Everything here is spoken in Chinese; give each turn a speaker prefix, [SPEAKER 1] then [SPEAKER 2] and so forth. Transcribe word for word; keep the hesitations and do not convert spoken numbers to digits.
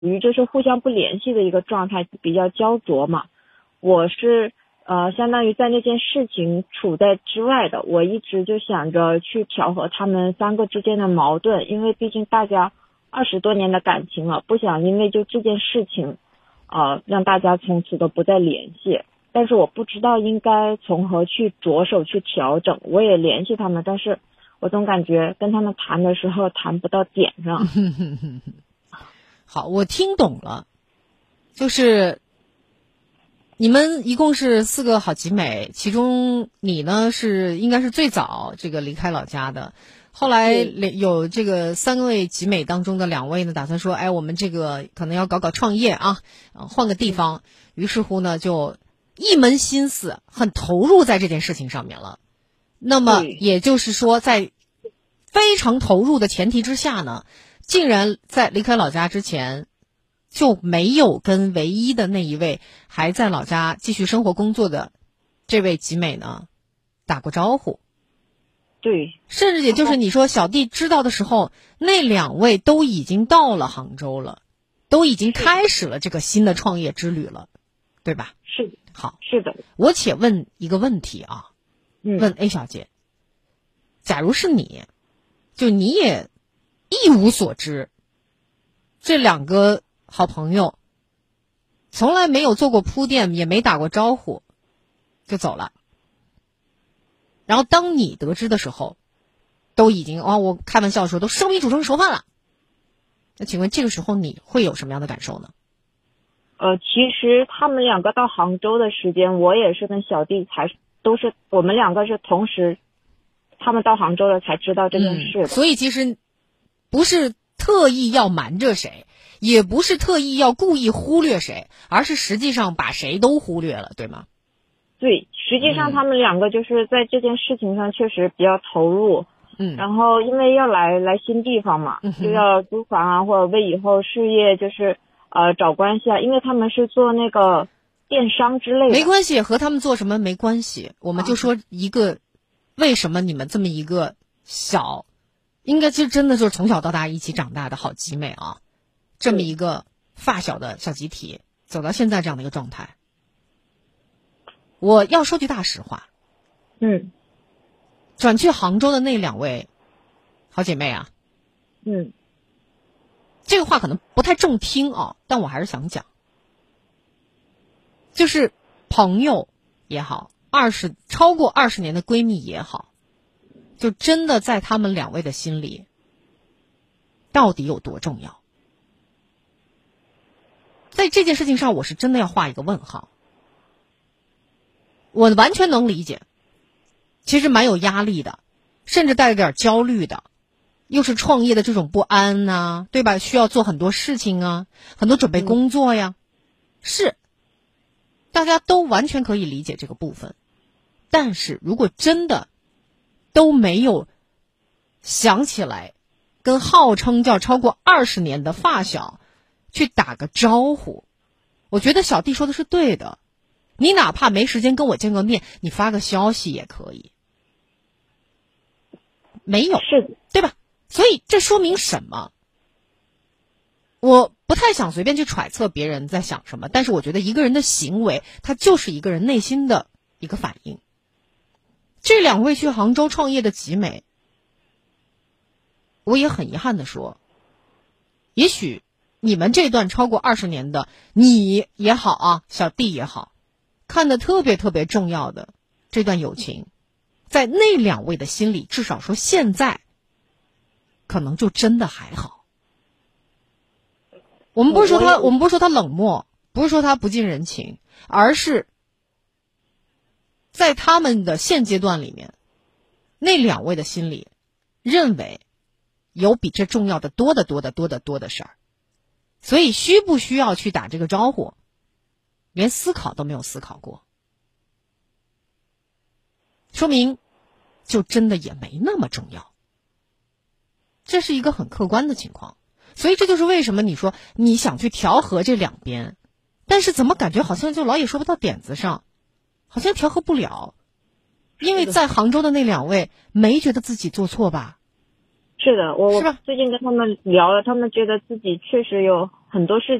[SPEAKER 1] 于就是互相不联系的一个状态，比较焦灼嘛。我是呃相当于在那件事情处在之外的，我一直就想着去调和他们三个之间的矛盾，因为毕竟大家二十多年的感情了，不想因为就这件事情呃让大家从此都不再联系。但是我不知道应该从何去着手去调整，我也联系他们，但是我总感觉跟他们谈的时候谈不到点上。
[SPEAKER 2] 好，我听懂了，就是你们一共是四个好集美，其中你呢是应该是最早这个离开老家的，后来有这个三位集美当中的两位呢打算说，哎，我们这个可能要搞搞创业啊，换个地方，于是乎呢就一门心思很投入在这件事情上面了。那么也就是说在非常投入的前提之下呢，竟然在离开老家之前就没有跟唯一的那一位还在老家继续生活工作的这位集美呢打过招呼。
[SPEAKER 1] 对，
[SPEAKER 2] 甚至也就是你说小弟知道的时候，那两位都已经到了杭州了，都已经开始了这个新的创业之旅了，对吧？
[SPEAKER 1] 是的。
[SPEAKER 2] 好，
[SPEAKER 1] 是的。
[SPEAKER 2] 我且问一个问题啊，
[SPEAKER 1] 嗯，
[SPEAKER 2] 问 A 小姐，假如是你，就你也一无所知，这两个好朋友从来没有做过铺垫，也没打过招呼就走了，然后当你得知的时候都已经哦，我开玩笑说都生米煮成熟饭了，那请问这个时候你会有什么样的感受呢？
[SPEAKER 1] 呃，其实他们两个到杭州的时间，我也是跟小弟才都是我们两个是同时，他们到杭州了才知道这件事的。
[SPEAKER 2] 嗯，所以其实不是特意要瞒着谁，也不是特意要故意忽略谁，而是实际上把谁都忽略了，对吗？
[SPEAKER 1] 对，实际上他们两个就是在这件事情上确实比较投入。
[SPEAKER 2] 嗯，
[SPEAKER 1] 然后因为要来来新地方嘛，
[SPEAKER 2] 嗯，
[SPEAKER 1] 就要租房啊，或者为以后事业就是呃找关系啊，因为他们是做那个电商之类的。
[SPEAKER 2] 没关系，和他们做什么没关系，我们就说一个，为什么你们这么一个小，应该其实真的就是从小到大一起长大的好集美啊，这么一个发小的小集体，走到现在这样的一个状态。我要说句大实话，
[SPEAKER 1] 嗯，
[SPEAKER 2] 转去杭州的那两位好姐妹啊，
[SPEAKER 1] 嗯，
[SPEAKER 2] 这个话可能不太中听啊，但我还是想讲，就是朋友也好，二十超过二十年的闺蜜也好，就真的在他们两位的心里，到底有多重要？在这件事情上，我是真的要画一个问号。我完全能理解，其实蛮有压力的，甚至带着点焦虑的，又是创业的这种不安呐、啊，对吧？需要做很多事情啊，很多准备工作呀，是，大家都完全可以理解这个部分。但是如果真的都没有想起来跟号称叫超过二十年的发小去打个招呼，我觉得小弟说的是对的。你哪怕没时间跟我见个面，你发个消息也可以。没有，
[SPEAKER 1] 是的，
[SPEAKER 2] 对吧？所以这说明什么？我不太想随便去揣测别人在想什么，但是我觉得一个人的行为，它就是一个人内心的一个反应。这两位去杭州创业的集美，我也很遗憾的说，也许你们这段超过二十年的你也好啊，小弟也好，看得特别特别重要的这段友情，在那两位的心里，至少说现在可能就真的还好。我们不是说他，我们不是说他冷漠，不是说他不近人情，而是在他们的现阶段里面，那两位的心里认为有比这重要的多得多得多得多的事儿，所以需不需要去打这个招呼，连思考都没有思考过，说明就真的也没那么重要。这是一个很客观的情况，所以这就是为什么你说你想去调和这两边，但是怎么感觉好像就老也说不到点子上，好像调和不了。因为在杭州的那两位没觉得自己做错吧？
[SPEAKER 1] 是的，我
[SPEAKER 2] 是吧？
[SPEAKER 1] 最近跟他们聊了，他们觉得自己确实有很多事